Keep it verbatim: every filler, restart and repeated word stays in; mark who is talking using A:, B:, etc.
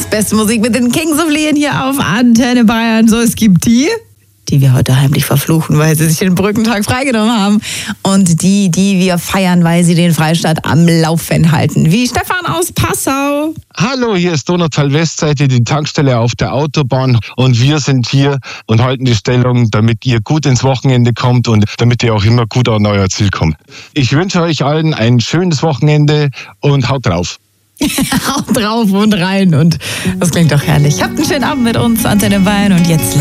A: Beste Musik mit den Kings of Leon hier auf Antenne Bayern. So, es gibt die, die wir heute heimlich verfluchen, weil sie sich den Brückentag freigenommen haben. Und die, die wir feiern, weil sie den Freistaat am Laufen halten. Wie Stefan aus Passau.
B: Hallo, hier ist Donautal-Westseite, die Tankstelle auf der Autobahn. Und wir sind hier und halten die Stellung, damit ihr gut ins Wochenende kommt und damit ihr auch immer gut an euer Ziel kommt. Ich wünsche euch allen ein schönes Wochenende und haut drauf.
A: Haut drauf und rein. Und das klingt doch herrlich. Habt einen schönen Abend mit uns, Antenne Bayern. Und jetzt